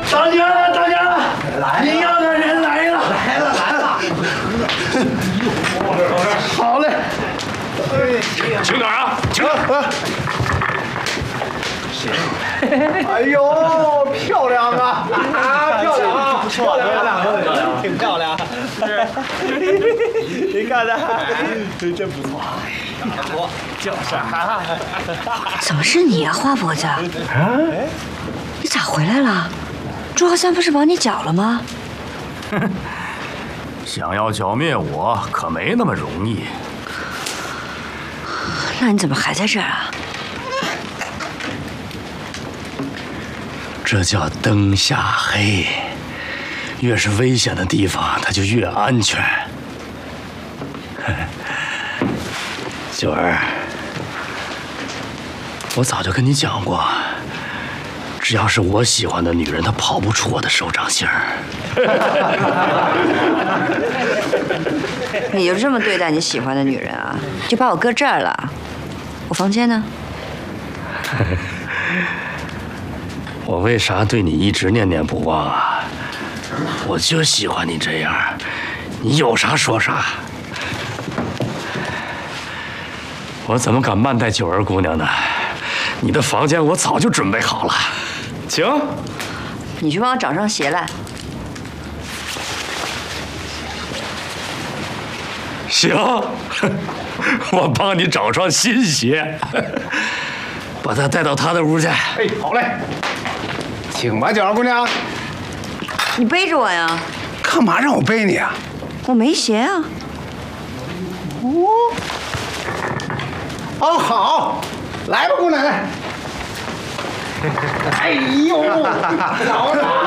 当家，当家，您要的人来了，来了，来了。好嘞。 轻点啊，轻点。 哎呦，漂亮啊！漂亮啊！不错，漂亮，挺漂亮。是，你看的，真不错。不，就是。 怎么是你啊，花脖子？啊？你咋回来了？朱浩三不是把你绞了吗？ 想要剿灭我，可没那么容易。 那你怎么还在这儿啊？ 这叫灯下黑，越是危险的地方，它就越安全。九儿，我早就跟你讲过，只要是我喜欢的女人，她跑不出我的手掌心儿。 你就这么对待你喜欢的女人啊？就把我搁这儿了？我房间呢？ 我为啥对你一直念念不忘啊？我就喜欢你这样，你有啥说啥。我怎么敢慢待九儿姑娘呢？你的房间我早就准备好了，请。 你去帮我找双鞋来。 行，我帮你找双新鞋，把她带到她的屋去。 哎，好嘞。请吧，九儿姑娘。 你背着我呀？ 干嘛让我背你啊？ 我没鞋啊。 哦，好，来吧，姑奶奶。哎呦，好了。